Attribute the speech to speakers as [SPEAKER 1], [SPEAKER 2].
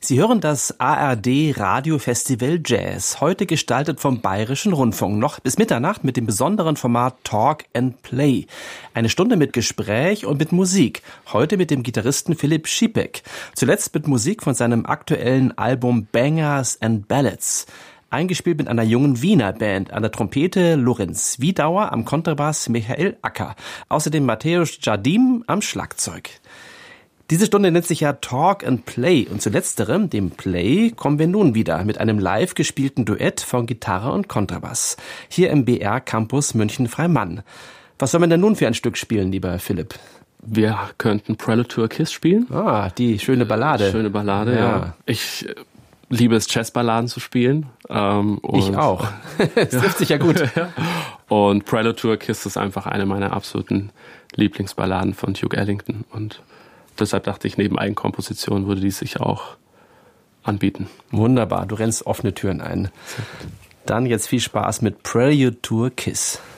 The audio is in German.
[SPEAKER 1] Sie hören das ARD Radiofestival Jazz, heute gestaltet vom Bayerischen Rundfunk, noch bis Mitternacht mit dem besonderen Format Talk and Play. Eine Stunde mit Gespräch und mit Musik, heute mit dem Gitarristen Philipp Schipek, zuletzt mit Musik von seinem aktuellen Album Bangers and Ballads. Eingespielt mit einer jungen Wiener Band, an der Trompete Lorenz Wiedauer, am Kontrabass Michael Acker, außerdem Mateusz Jardim am Schlagzeug. Diese Stunde nennt sich ja Talk and Play und zu letzterem, dem Play, kommen wir nun wieder mit einem live gespielten Duett von Gitarre und Kontrabass, hier im BR Campus München-Freimann. Was soll man denn nun für ein Stück spielen, lieber Philipp?
[SPEAKER 2] Wir könnten Prelude to a Kiss spielen.
[SPEAKER 1] Ah, die schöne Ballade.
[SPEAKER 2] Schöne Ballade, ja. Ich liebe es, Jazzballaden zu spielen.
[SPEAKER 1] Ich auch. Es trifft sich ja gut.
[SPEAKER 2] Und Prelude to a Kiss ist einfach eine meiner absoluten Lieblingsballaden von Duke Ellington. Und deshalb dachte ich, neben Eigenkomposition würde die sich auch anbieten.
[SPEAKER 1] Wunderbar, du rennst offene Türen ein. Dann jetzt viel Spaß mit Prelude to a Kiss.